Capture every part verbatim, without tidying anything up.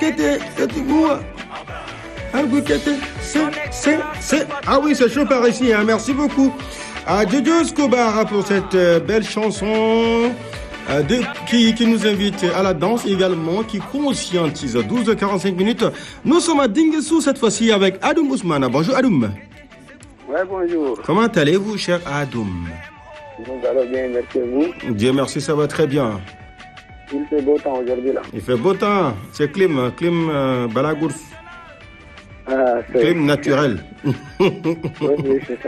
Kété, kété, moua. Ah oui, kété, c'est, c'est, c'est. Ah oui, c'est chaud par ici, hein. Merci beaucoup à Jojo Escobar pour cette euh, belle chanson euh, de, qui, qui nous invite à la danse également, qui conscientise. douze heures quarante-cinq minutes. Nous sommes à Dinguessou cette fois-ci avec Adoum Ousmane. Bonjour Adoum. Ouais, bonjour. Comment allez-vous, cher Adoum? Nous allons bien, merci à vous. Dieu merci, ça va très bien. Il fait beau temps aujourd'hui là. Il fait beau temps, c'est clim, clim euh, balagours. Ah, c'est... Clim naturel. Oui, oui, c'est ça.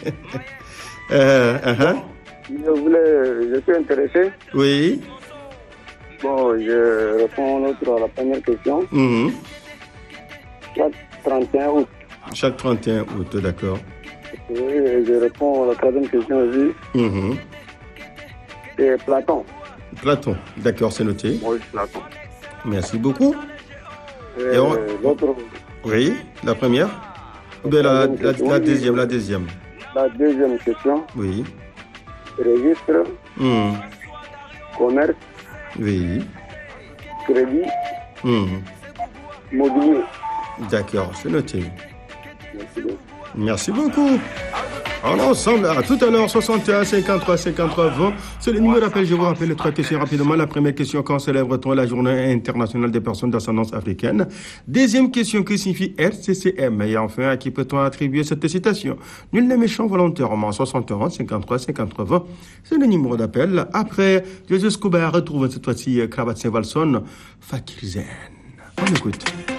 euh, uh-huh. Je voulais, je suis intéressé. Oui. Bon, je réponds l'autre à la première question. Mm-hmm. Chaque trente et un août. Chaque trente et un août, d'accord. Oui, je réponds à la troisième question aussi. Mm-hmm. C'est Platon. Platon, d'accord, c'est noté. Oui, Platon. Merci beaucoup. Et Et on... l'autre... Oui, la première. Ou bien la, la, la, la deuxième, la deuxième. La deuxième question. Oui. Registre, Mm. commerce, Oui. crédit, Mm. mobilier. D'accord, c'est noté. Merci beaucoup. Merci beaucoup. On est ensemble à tout à l'heure, soixante et un, cinquante-trois, cinquante-trois, vingt. C'est le numéro d'appel. Je vous rappelle les trois questions rapidement. La première question, quand célèbre-t-on la journée internationale des personnes d'ascendance africaine? Deuxième question, que signifie R C C M? Et enfin, à qui peut-on attribuer cette citation? Nul n'est méchant volontairement. soixante et un, cinquante-trois, cinquante-trois, vingt. C'est le numéro d'appel. Après, Joseph Escobar retrouve cette fois-ci Krabat Saint-Valson, Fakir Zen. On écoute.